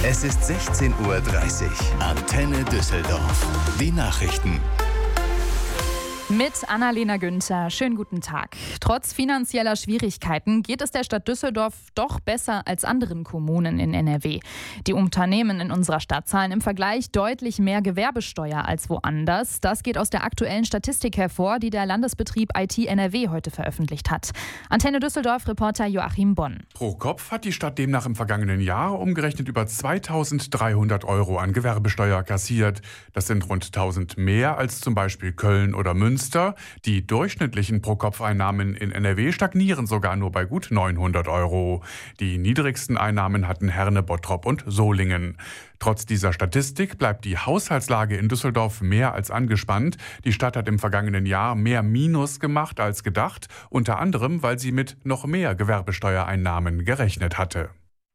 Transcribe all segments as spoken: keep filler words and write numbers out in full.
Es ist sechzehn Uhr dreißig. Antenne Düsseldorf. Die Nachrichten. Mit Annalena Günther. Schönen guten Tag. Trotz finanzieller Schwierigkeiten geht es der Stadt Düsseldorf doch besser als anderen Kommunen in N R W. Die Unternehmen in unserer Stadt zahlen im Vergleich deutlich mehr Gewerbesteuer als woanders. Das geht aus der aktuellen Statistik hervor, die der Landesbetrieb I T N R W heute veröffentlicht hat. Antenne Düsseldorf-Reporter Joachim Bonn. Pro Kopf hat die Stadt demnach im vergangenen Jahr umgerechnet über zweitausenddreihundert Euro an Gewerbesteuer kassiert. Das sind rund tausend mehr als zum Beispiel Köln oder Münster. Die durchschnittlichen Pro-Kopf-Einnahmen in N R W stagnieren sogar nur bei gut neunhundert Euro. Die niedrigsten Einnahmen hatten Herne, Bottrop und Solingen. Trotz dieser Statistik bleibt die Haushaltslage in Düsseldorf mehr als angespannt. Die Stadt hat im vergangenen Jahr mehr Minus gemacht als gedacht, unter anderem, weil sie mit noch mehr Gewerbesteuereinnahmen gerechnet hatte.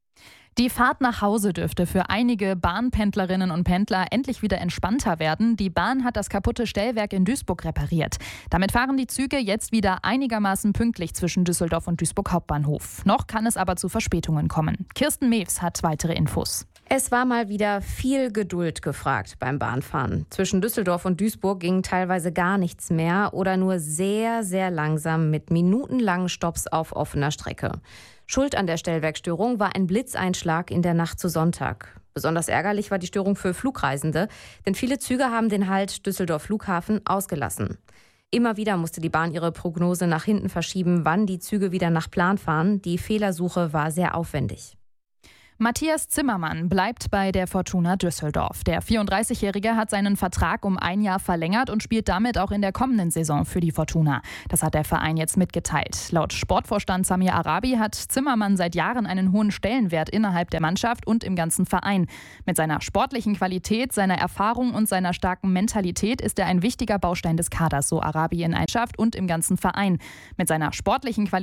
Die Fahrt nach Hause dürfte für einige Bahnpendlerinnen und Pendler endlich wieder entspannter werden. Die Bahn hat das kaputte Stellwerk in Duisburg repariert. Damit fahren die Züge jetzt wieder einigermaßen pünktlich zwischen Düsseldorf und Duisburg Hauptbahnhof. Noch kann es aber zu Verspätungen kommen. Kirsten Mews hat weitere Infos. Es war mal wieder viel Geduld gefragt beim Bahnfahren. Zwischen Düsseldorf und Duisburg ging teilweise gar nichts mehr oder nur sehr, sehr langsam mit minutenlangen Stopps auf offener Strecke. Schuld an der Stellwerkstörung war ein Blitzeinschlag in der Nacht zu Sonntag. Besonders ärgerlich war die Störung für Flugreisende, denn viele Züge haben den Halt Düsseldorf Flughafen ausgelassen. Immer wieder musste die Bahn ihre Prognose nach hinten verschieben, wann die Züge wieder nach Plan fahren. Die Fehlersuche war sehr aufwendig. Matthias Zimmermann bleibt bei der Fortuna Düsseldorf. Der vierunddreißigjährige hat seinen Vertrag um ein Jahr verlängert und spielt damit auch in der kommenden Saison für die Fortuna. Das hat der Verein jetzt mitgeteilt. Laut Sportvorstand Samir Arabi hat Zimmermann seit Jahren einen hohen Stellenwert innerhalb der Mannschaft und im ganzen Verein. Mit seiner sportlichen Qualität, seiner Erfahrung und seiner starken Mentalität ist er ein wichtiger Baustein des Kaders, so Arabi in Mannschaft und im ganzen Verein. Mit seiner sportlichen Qualität